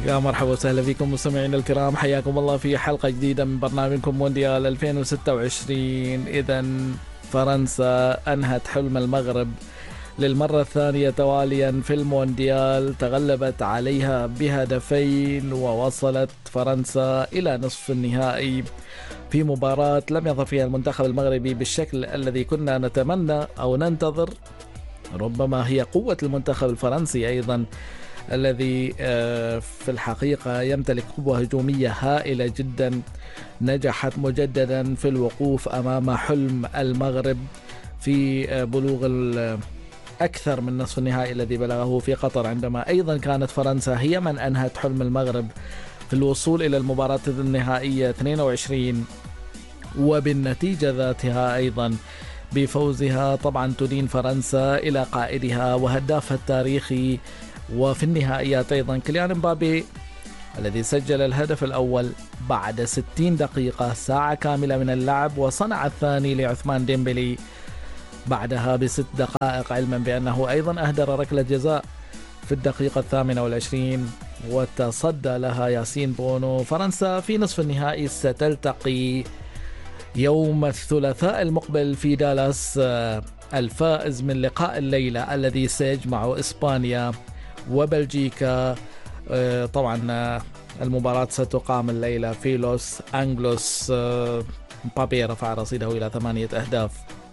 يا مرحبا وسهلا فيكم مستمعينا الكرام، حياكم الله في حلقة جديدة من برنامجكم مونديال 2026. إذا فرنسا أنهت حلم المغرب للمرة الثانية تواليا في المونديال، تغلبت عليها بهدفين ووصلت فرنسا إلى نصف النهائي في مباراة لم يظهر فيها المنتخب المغربي بالشكل الذي كنا نتمنى أو ننتظر. ربما هي قوة المنتخب الفرنسي أيضا الذي في الحقيقة يمتلك قوة هجومية هائلة جدا، نجحت مجددا في الوقوف أمام حلم المغرب في بلوغ أكثر من نصف النهائي الذي بلغه في قطر، عندما أيضا كانت فرنسا هي من أنهت حلم المغرب في الوصول إلى المباراة النهائية 22، وبالنتيجة ذاتها أيضا بفوزها طبعا تدين فرنسا إلى قائدها وهدافها التاريخي وفي النهائيات أيضا كيليان امبابي الذي سجل الهدف الأول بعد 60 دقيقة، ساعة كاملة من اللعب، وصنع الثاني لعثمان ديمبلي بعدها ب6 دقائق، علما بأنه أيضا أهدر ركلة جزاء في الدقيقة 28 وتصدى لها ياسين بونو. فرنسا في نصف النهائي ستلتقي يوم الثلاثاء المقبل في دالاس الفائز من لقاء الليلة الذي سيجمع إسبانيا وبلجيكا. طبعا المباراة ستقام الليلة في لوس أنجلوس. مبابي رفع رصيده إلى 8 أهداف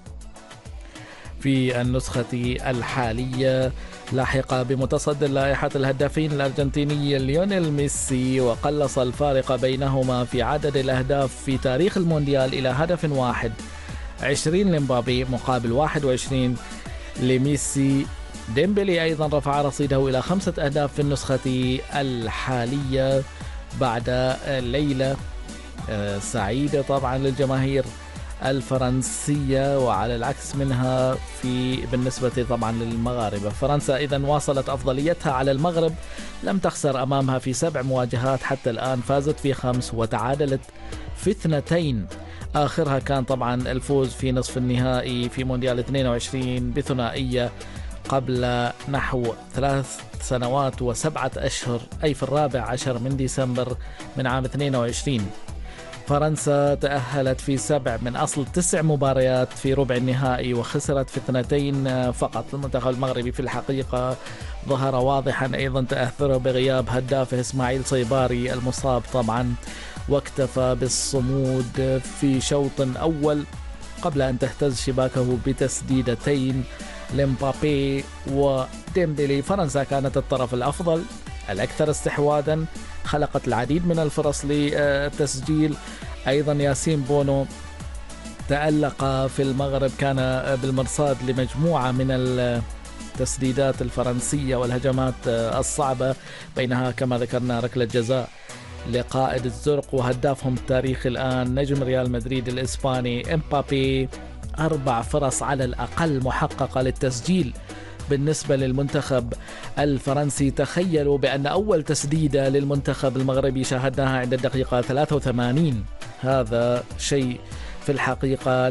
في النسخة الحالية، لاحق بمتصدر لائحة الهدافين الأرجنتيني ليونيل ميسي، وقلص الفارق بينهما في عدد الأهداف في تاريخ المونديال إلى هدف واحد، 20 لمبابي مقابل 21 لميسي. ديمبلي أيضا رفع رصيده إلى 5 أهداف في النسخة الحالية بعد ليلة سعيدة طبعا للجماهير الفرنسية، وعلى العكس منها بالنسبة طبعا للمغاربة. فرنسا إذن واصلت أفضليتها على المغرب، لم تخسر أمامها في 7 مواجهات حتى الآن، فازت في 5 وتعادلت في 2. آخرها كان طبعا الفوز في نصف النهائي في مونديال 22 بثنائية قبل نحو 3 سنوات و7 أشهر، أي في 14 من ديسمبر من عام 22. فرنسا تأهلت في 7 من أصل 9 مباريات في ربع النهائي وخسرت في 2 فقط. المنتخب المغربي في الحقيقة ظهر واضحا أيضا تأثره بغياب هدافه إسماعيل صيباري المصاب طبعا، واكتفى بالصمود في شوط أول قبل أن تهتز شباكه بتسديدتين لمبابي وديمبلي. فرنسا كانت الطرف الأفضل الأكثر استحواذا، خلقت العديد من الفرص للتسجيل. أيضا ياسين بونو تألق في المغرب، كان بالمرصاد لمجموعة من التسديدات الفرنسية والهجمات الصعبة، بينها كما ذكرنا ركلة جزاء لقائد الزرق وهدافهم التاريخي الآن نجم ريال مدريد الإسباني امبابي. 4 فرص على الأقل محققة للتسجيل بالنسبة للمنتخب الفرنسي. تخيلوا بأن أول تسديدة للمنتخب المغربي شاهدناها عند الدقيقة 83. هذا شيء في الحقيقة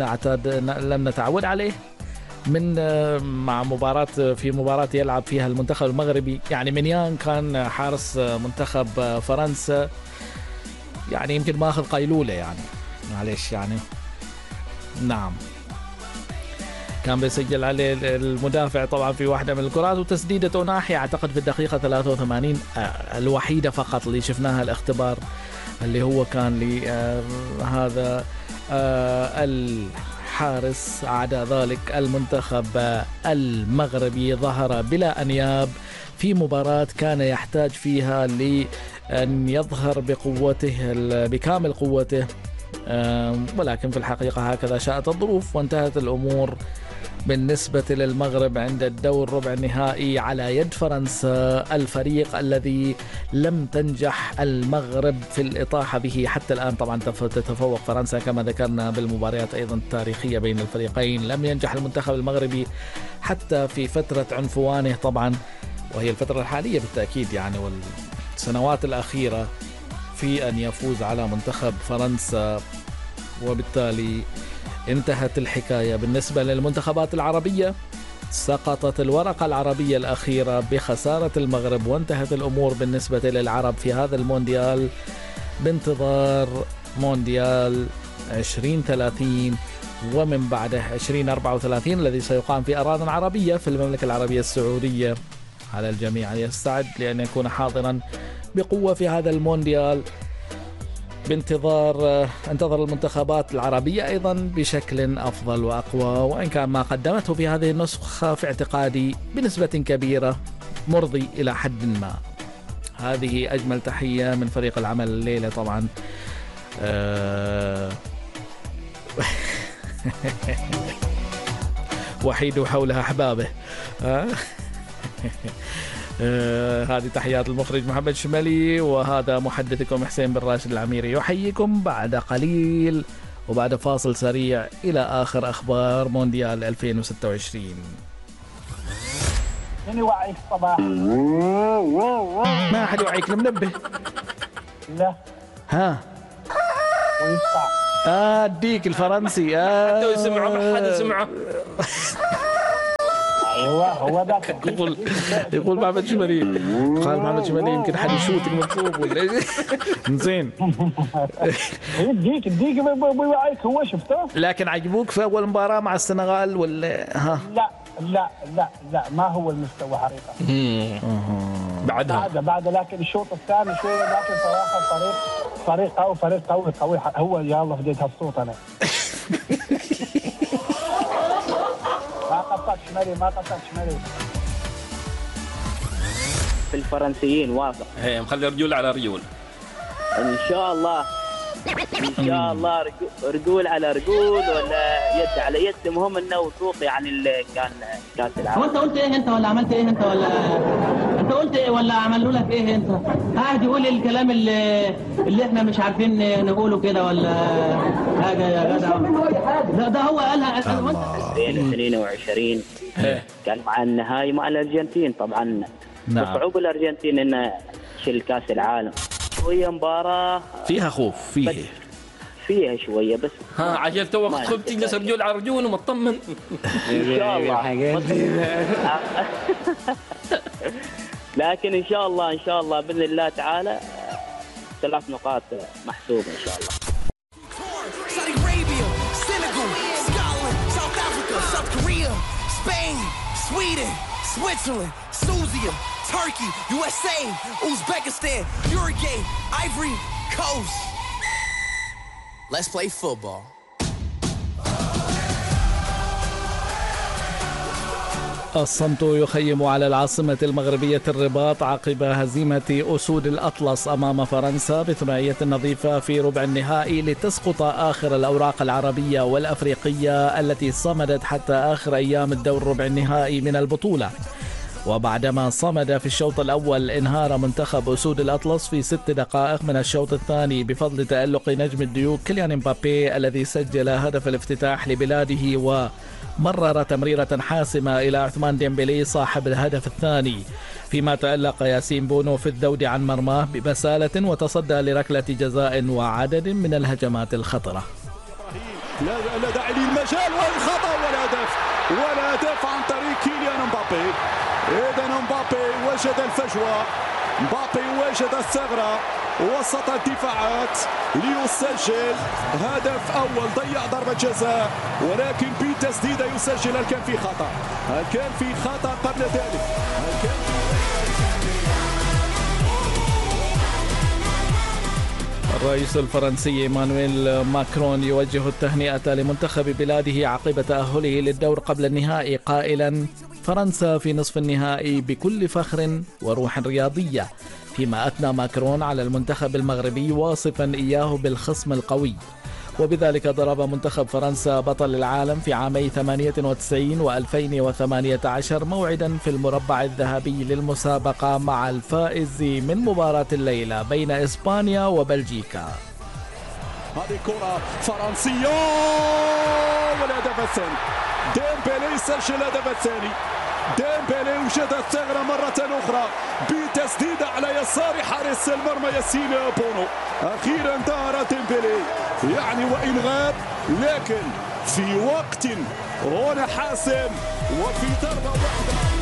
لم نتعود عليه من مع مباراة يلعب فيها المنتخب المغربي. يعني منيان كان حارس منتخب فرنسا، يعني يمكن ما أخذ قيلولة، يعني معليش يعني نعم، كان بيسجل عليه المدافع طبعا في واحدة من الكرات، وتسديدة ناحية أعتقد في الدقيقة 83 الوحيدة فقط اللي شفناها الاختبار اللي هو كان لهذا الحارس. عدا ذلك المنتخب المغربي ظهر بلا أنياب في مباراة كان يحتاج فيها لأن يظهر بكامل قوته، ولكن في الحقيقة هكذا شاءت الظروف، وانتهت الأمور بالنسبة للمغرب عند الدور ربع النهائي على يد فرنسا، الفريق الذي لم تنجح المغرب في الإطاحة به حتى الآن. طبعا تتفوق فرنسا كما ذكرنا بالمباريات أيضا التاريخية بين الفريقين. لم ينجح المنتخب المغربي حتى في فترة عنفوانه طبعا، وهي الفترة الحالية بالتأكيد يعني والسنوات الأخيرة، في أن يفوز على منتخب فرنسا، وبالتالي انتهت الحكاية. بالنسبة للمنتخبات العربية سقطت الورقة العربية الأخيرة بخسارة المغرب، وانتهت الأمور بالنسبة للعرب في هذا المونديال بانتظار مونديال 2030 ومن بعده 2034 الذي سيقام في أراضٍ عربية في المملكة العربية السعودية. على الجميع أن يستعد لأن يكون حاضرا بقوة في هذا المونديال انتظر المنتخبات العربية أيضا بشكل أفضل وأقوى، وإن كان ما قدمته في هذه النسخة في اعتقادي بنسبة كبيرة مرضي إلى حد ما. هذه أجمل تحية من فريق العمل الليلة طبعا. وحيد حولها أحبابه. هذه تحيات المخرج محمد شمالي، وهذا محدثكم حسين بن راشد العميري يحييكم بعد قليل وبعد فاصل سريع إلى آخر أخبار مونديال 2026. من يوعيك الصباح؟ ما أحد يوعيك، المنبه. لا. ها ويسمع. أديك الفرنسي. حتى يسمعه، ما حد يسمعه. ايوه هو ذاك. يقول محمد شمالي، قال محمد شمالي يمكن حد يشوتك من فوق ولا زين. يديك بيوعيك هو، شفته. لكن عجبوك في أول مباراة مع السنغال ولا ها؟ لا ما هو المستوى حقيقة. بعد لكن الشوط الثاني شوية، لكن صراحة فريق قوي هو. يا الله فديت هالصوت أنا. ما قصرت شمالي في الفرنسيين واثق. مخلي رجول على رجول ان شاء الله رجول على رجول ولا يد على يد. المهم انه وثوق يعني اللي كان كاس العالم. وانت قلت ايه انت ولا عملت ايه انت ولا انت قلت ايه ولا عملوا لك ايه انت؟ قاعد يقول الكلام اللي احنا مش عارفين نقوله كده ولا حاجه يا جدع. لا ده هو قالها 2022 كان مع النهائي مع الارجنتين طبعا. بصعوبة الارجنتين انها تشيل كاس العالم، وهي مباراة فيها خوف فيها شوية بس. عجل توك خب تجلس رجول على رجول ومطمن. ان شاء الله. لكن ان شاء الله باذن الله تعالى 3 نقاط محسوبة ان شاء الله. Sweden, Switzerland, Tunisia, Turkey, USA, Uzbekistan, Uruguay, Ivory Coast. Let's play football. الصمت يخيم على العاصمة المغربية الرباط عقب هزيمة أسود الأطلس أمام فرنسا بثنائية نظيفة في ربع النهائي لتسقط آخر الأوراق العربية والأفريقية التي صمدت حتى آخر أيام الدور ربع النهائي من البطولة. وبعدما صمد في الشوط الأول، انهار منتخب أسود الأطلس في 6 دقائق من الشوط الثاني بفضل تألق نجم الديوك كيليان مبابي الذي سجل هدف الافتتاح لبلاده ومرر تمريرة حاسمة إلى عثمان ديمبلي صاحب الهدف الثاني، فيما تألق ياسين بونو في الذود عن مرماه ببسالة وتصدى لركلة جزاء وعدد من الهجمات الخطرة. لا داعي للمجال والخطأ والهدف عن طريق كيليان مبابي. إذن مبابي وجد الفجوة، مبابي وجد الثغرة وسط الدفاعات ليسجل هدف أول. ضيع ضربة جزاء ولكن بتسديدة يسجل. هل كان في خطأ قبل ذلك؟ الرئيس الفرنسي إيمانويل ماكرون يوجه التهنئة لمنتخب بلاده عقب تأهله للدور قبل النهائي قائلا: فرنسا في نصف النهائي بكل فخر وروح رياضية، فيما أثنى ماكرون على المنتخب المغربي واصفا إياه بالخصم القوي. وبذلك ضرب منتخب فرنسا بطل العالم في عامي 98 و2018 موعدا في المربع الذهبي للمسابقة مع الفائز من مباراة الليلة بين إسبانيا وبلجيكا. هذه كرة فرنسية والهدف الثاني. ديمبلي سجل الهدف الثاني ديمبلي وجد الثغرة مرة أخرى بتسديدة على يسار حارس المرمى ياسين بونو. أخيرا ظهر ديمبلي يعني وإن غاب، لكن في وقت هنا حاسم وفي ضربة واحدة.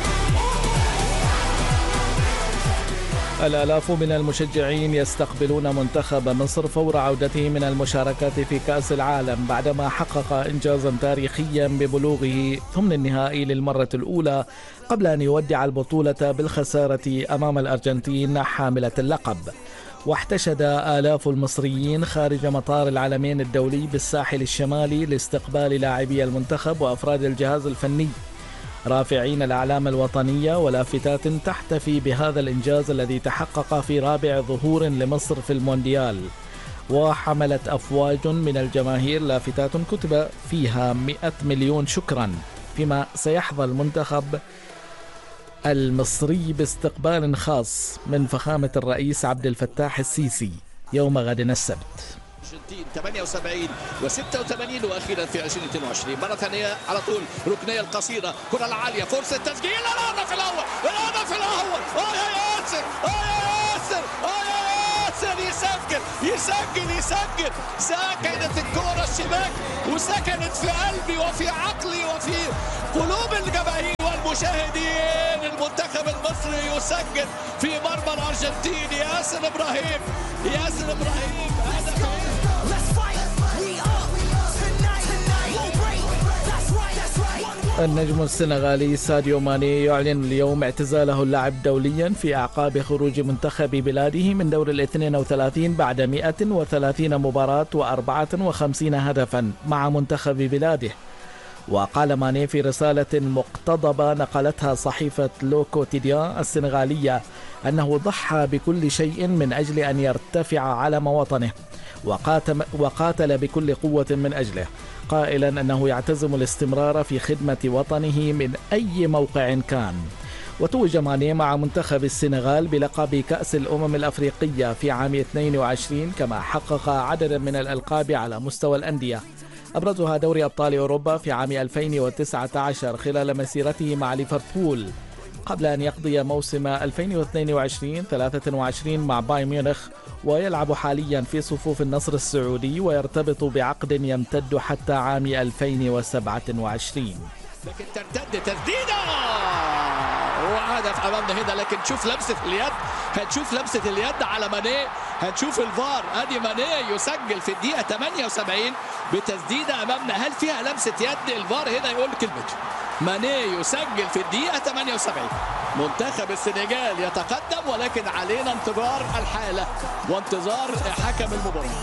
الآلاف من المشجعين يستقبلون منتخب مصر فور عودته من المشاركات في كأس العالم بعدما حقق إنجازا تاريخيا ببلوغه ثمن النهائي للمرة الأولى قبل أن يودع البطولة بالخسارة أمام الأرجنتين حاملة اللقب. واحتشد آلاف المصريين خارج مطار العلمين الدولي بالساحل الشمالي لاستقبال لاعبي المنتخب وأفراد الجهاز الفني، رافعين الأعلام الوطنية ولافتات تحتفي بهذا الإنجاز الذي تحقق في رابع ظهور لمصر في المونديال. وحملت أفواج من الجماهير لافتات كتب فيها 100 مليون شكرا، فيما سيحظى المنتخب المصري باستقبال خاص من فخامة الرئيس عبد الفتاح السيسي يوم غد السبت. 78 و86 واخيرا في 2022 مره ثانيه على طول ركنيه القصيره، كره العاليه، فرصه تسجيل، الهدف الاول، الهدف الاول، يا ياسر، يا ياسر، يا ياسر، يسجل. سكنت الكره الشباك وسكنت في قلبي وفي عقلي وفي قلوب الجماهير والمشاهدين. المنتخب المصري يسجل في مرمى الارجنتين. ياسر ابراهيم هدف. النجم السنغالي ساديو ماني يعلن اليوم اعتزاله اللعب دوليا في أعقاب خروج منتخب بلاده من دور 32 بعد 130 مباراة و54 هدفا مع منتخب بلاده. وقال ماني في رسالة مقتضبة نقلتها صحيفة لو كوتيديان السنغالية أنه ضحى بكل شيء من أجل أن يرتفع علم وطنه وقاتل بكل قوة من أجله، قائلا أنه يعتزم الاستمرار في خدمة وطنه من أي موقع كان. وتوج ماني مع منتخب السنغال بلقب كأس الأمم الأفريقية في عام 22، كما حقق عددا من الألقاب على مستوى الأندية، أبرزها دوري أبطال أوروبا في عام 2019 خلال مسيرته مع ليفربول، قبل أن يقضي موسم 2022-23 مع بايرن ميونخ، ويلعب حاليا في صفوف النصر السعودي ويرتبط بعقد يمتد حتى عام 2027. لكن ترتد تسديدة وهدف أمامنا هنا، لكن شوف لمسة اليد، هنشوف لمسة اليد على ماني، هنشوف الفار. أدي ماني يسجل في الدقيقة 78 بتسديدة أمامنا، هل فيها لمسة يد؟ الفار هنا يقول كلمته. ماني يسجل في الدقيقة 78. منتخب السنغال يتقدم، ولكن علينا انتظار الحالة وانتظار حكم المباراة.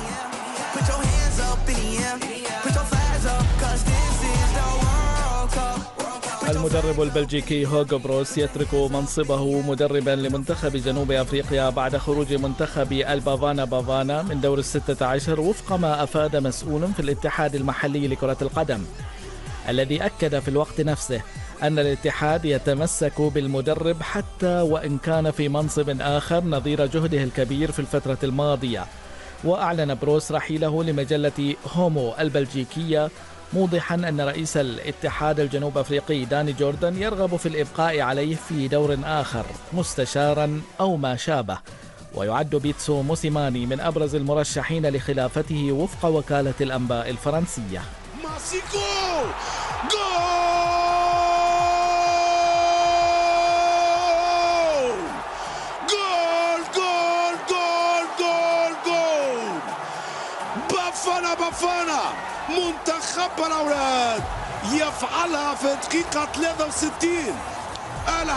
المدرب البلجيكي هوغو بروس يترك منصبه مدربا لمنتخب جنوب أفريقيا بعد خروج منتخب البافانا من دور 16، وفق ما أفاد مسؤول في الاتحاد المحلي لكرة القدم، الذي أكد في الوقت نفسه أن الاتحاد يتمسك بالمدرب حتى وإن كان في منصب آخر نظير جهده الكبير في الفترة الماضية. وأعلن بروس رحيله لمجلة هومو البلجيكية، موضحا أن رئيس الاتحاد الجنوب أفريقي داني جوردن يرغب في الإبقاء عليه في دور آخر مستشارا أو ما شابه. ويعد بيتسو موسيماني من أبرز المرشحين لخلافته وفق وكالة الأنباء الفرنسية. ماسيكو بافانا منتخب الأولاد يفعلها في دقيقة 63.